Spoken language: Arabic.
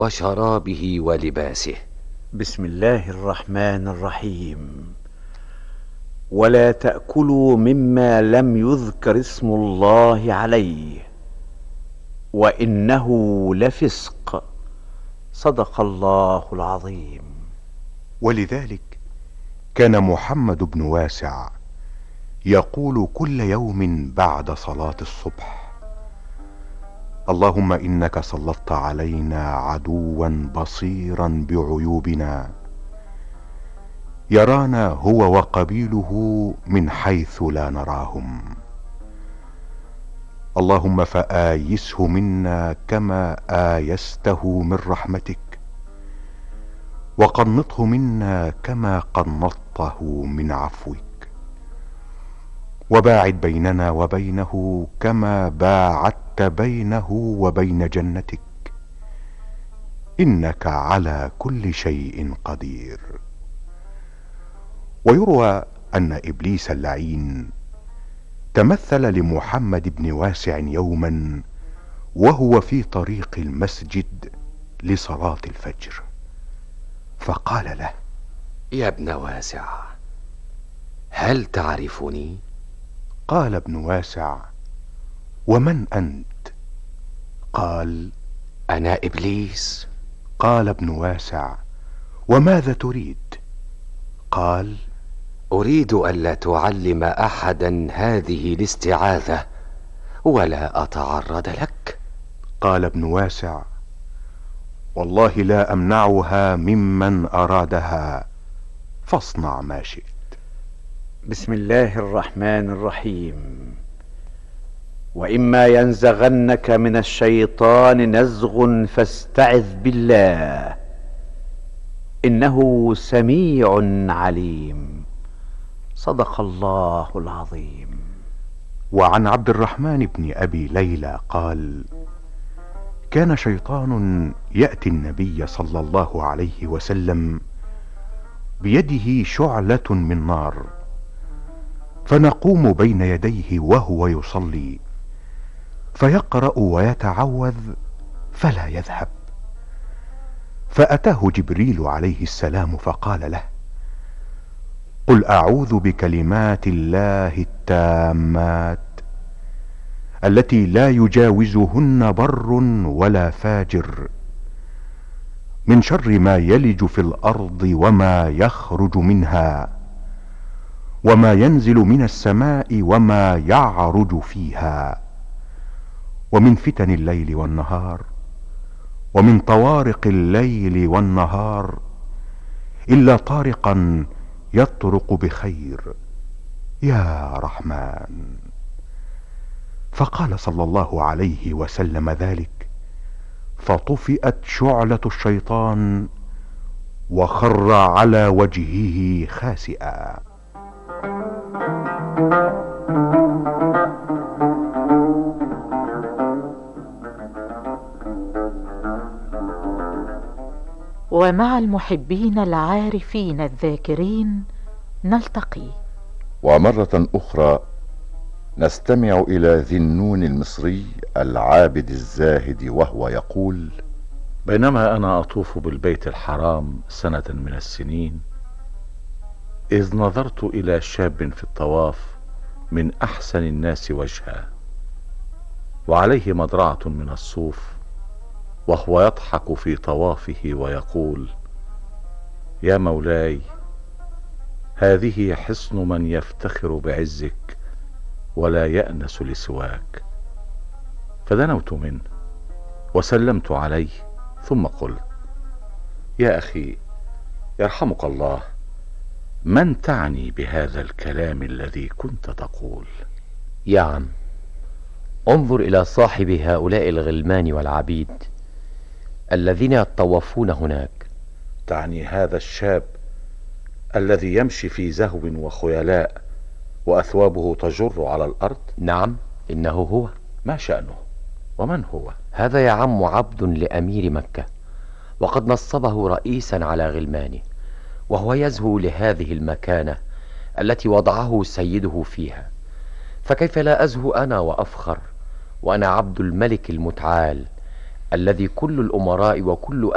وشرابه ولباسه. بسم الله الرحمن الرحيم. ولا تأكلوا مما لم يذكر اسم الله عليه وإنه لفسق. صدق الله العظيم. ولذلك كان محمد بن واسع يقول كل يوم بعد صلاة الصبح: اللهم إنك سلطت علينا عدوا بصيرا بعيوبنا، يرانا هو وقبيله من حيث لا نراهم، اللهم فآيسه منا كما آيسته من رحمتك، وقنطه منا كما قنطته من عفوك، وباعد بيننا وبينه كما باعدت بينه وبين جنتك، إنك على كل شيء قدير. ويروى أن إبليس اللعين تمثل لمحمد بن واسع يوما وهو في طريق المسجد لصلاة الفجر، فقال له: يا ابن واسع، هل تعرفني؟ قال ابن واسع: ومن أنت؟ قال: أنا إبليس. قال ابن واسع: وماذا تريد؟ قال: أريد ألا تعلم أحدا هذه الاستعاذة ولا أتعرض لك. قال ابن واسع: والله لا أمنعها ممن أرادها، فاصنع ما شئت. بسم الله الرحمن الرحيم. وإما ينزغنك من الشيطان نزغ فاستعذ بالله إنه سميع عليم. صدق الله العظيم. وعن عبد الرحمن بن أبي ليلى قال: كان شيطان يأتي النبي صلى الله عليه وسلم بيده شعلة من نار، فنقوم بين يديه وهو يصلي، فيقرأ ويتعوذ فلا يذهب، فأتاه جبريل عليه السلام فقال له: قل أعوذ بكلمات الله التامات التي لا يجاوزهن بر ولا فاجر، من شر ما يلج في الأرض وما يخرج منها، وما ينزل من السماء وما يعرج فيها، ومن فتن الليل والنهار، ومن طوارق الليل والنهار، إلا طارقا يطرق بخير يا رحمن. فقال صلى الله عليه وسلم ذلك، فطفئت شعلة الشيطان وخر على وجهه خاسئا. ومع المحبين العارفين الذاكرين نلتقي. ومرة أخرى نستمع إلى ذي النون المصري العابد الزاهد وهو يقول: بينما أنا أطوف بالبيت الحرام سنة من السنين، إذ نظرت إلى شاب في الطواف من أحسن الناس وجها، وعليه مدرعة من الصوف، وهو يضحك في طوافه ويقول: يا مولاي، هذه حصن من يفتخر بعزك ولا يأنس لسواك. فدنوت منه وسلمت عليه، ثم قلت: يا أخي يرحمك الله، من تعني بهذا الكلام الذي كنت تقول؟ يا عم، انظر إلى صاحب هؤلاء الغلمان والعبيد الذين يتطوفون هناك. تعني هذا الشاب الذي يمشي في زهو وخيلاء وأثوابه تجر على الأرض؟ نعم، إنه هو. ما شأنه؟ ومن هو؟ هذا يا عم عبد لأمير مكة، وقد نصبه رئيسا على غلمانه، وهو يزهو لهذه المكانة التي وضعه سيده فيها، فكيف لا أزهو أنا وأفخر وأنا عبد الملك المتعال الذي كل الأمراء وكل